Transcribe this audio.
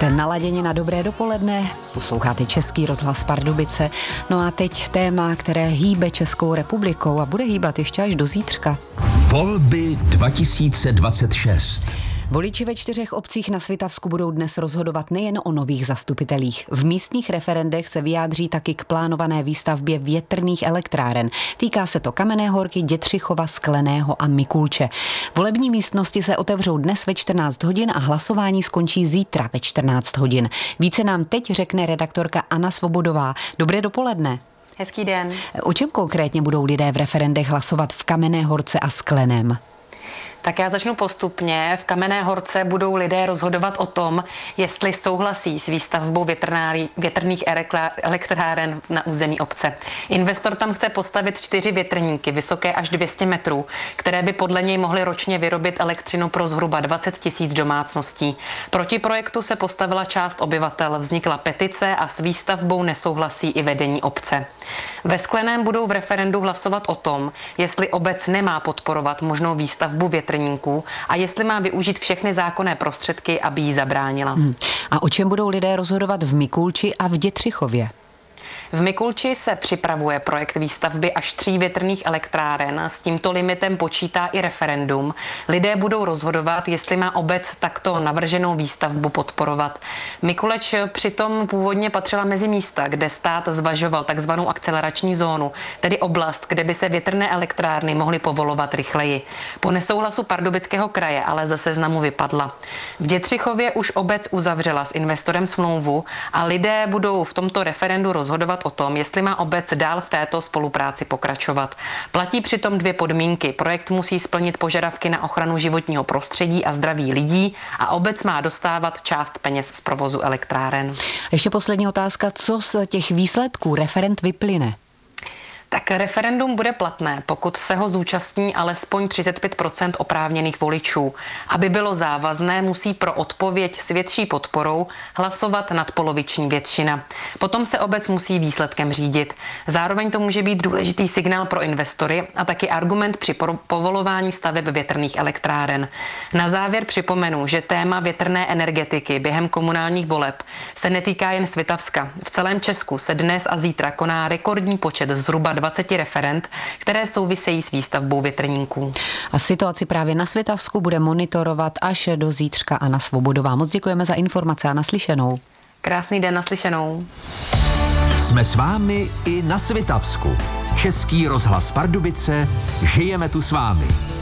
Jste naladěni na dobré dopoledne, posloucháte Český rozhlas Pardubice. No a teď téma, které hýbe Českou republikou a bude hýbat ještě až do zítřka. Volby 2026. Voliči ve 4 obcích na Svitavsku budou dnes rozhodovat nejen o nových zastupitelích. V místních referendech se vyjádří taky k plánované výstavbě větrných elektráren. Týká se to Kamenné Horky, Dětřichova, Skleného a Mikulče. Volební místnosti se otevřou dnes ve 14 hodin a hlasování skončí zítra ve 14 hodin. Více nám teď řekne redaktorka Anna Svobodová. Dobré dopoledne. Hezký den. O čem konkrétně budou lidé v referendech hlasovat v Kamenné Horce a Skleném? Tak já začnu postupně. V Kamenné Horce budou lidé rozhodovat o tom, jestli souhlasí s výstavbou větrných elektráren na území obce. Investor tam chce postavit 4 větrníky, vysoké až 200 metrů, které by podle něj mohly ročně vyrobit elektřinu pro zhruba 20 000 domácností. Proti projektu se postavila část obyvatel, vznikla petice a s výstavbou nesouhlasí i vedení obce. Ve Skleném budou v referendu hlasovat o tom, jestli obec nemá podporovat možnou výstavbu větrníků a jestli má využít všechny zákonné prostředky, aby jí zabránila. A o čem budou lidé rozhodovat v Mikulči a v Dětřichově? V Mikulči se připravuje projekt výstavby až 3 větrných elektráren. S tímto limitem počítá i referendum. Lidé budou rozhodovat, jestli má obec takto navrženou výstavbu podporovat. Mikuleč přitom původně patřila mezi místa, kde stát zvažoval takzvanou akcelerační zónu, tedy oblast, kde by se větrné elektrárny mohly povolovat rychleji. Po nesouhlasu Pardubického kraje ale ze seznamu vypadla. V Dětřichově už obec uzavřela s investorem smlouvu a lidé budou v tomto referendu rozhodovat o tom, jestli má obec dál v této spolupráci pokračovat. Platí přitom 2 podmínky. Projekt musí splnit požadavky na ochranu životního prostředí a zdraví lidí a obec má dostávat část peněz z provozu elektráren. Ještě poslední otázka, co z těch výsledků referend vyplyne? Tak referendum bude platné, pokud se ho zúčastní alespoň 35% oprávněných voličů. Aby bylo závazné, musí pro odpověď s větší podporou hlasovat nadpoloviční většina. Potom se obec musí výsledkem řídit. Zároveň to může být důležitý signál pro investory a taky argument při povolování staveb větrných elektráren. Na závěr připomenu, že téma větrné energetiky během komunálních voleb se netýká jen Svitavska. V celém Česku se dnes a zítra koná rekordní počet zhruba 20 referend, které souvisejí s výstavbou větrníků. A situaci právě na Svitavsku bude monitorovat až do zítřka Anna Svobodová. Moc děkujeme za informace a naslyšenou. Krásný den, naslyšenou. Jsme s vámi i na Svitavsku. Český rozhlas Pardubice, žijeme tu s vámi.